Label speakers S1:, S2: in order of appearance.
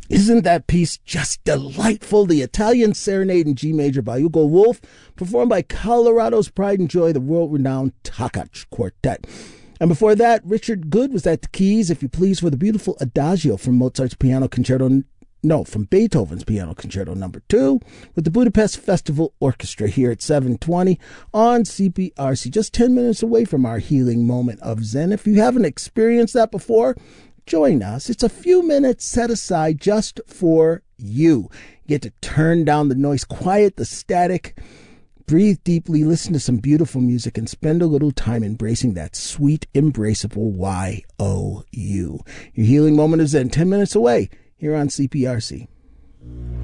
S1: Isn't that piece just delightful? The Italian Serenade in G major by Hugo Wolf, performed by Colorado's pride and joy, the world-renowned Takacs Quartet. And before that, Richard Good was at the keys, if you please, for the beautiful Adagio from Beethoven's Piano Concerto No. 2 with the Budapest Festival Orchestra here at 7:20 on CPRC, just 10 minutes away from our healing moment of Zen. If you haven't experienced that before, join us. It's a few minutes set aside just for you. You get to turn down the noise, quiet the static, breathe deeply, listen to some beautiful music, and spend a little time embracing that sweet, embraceable YOU. Your healing moment of Zen, 10 minutes away here on CPRC.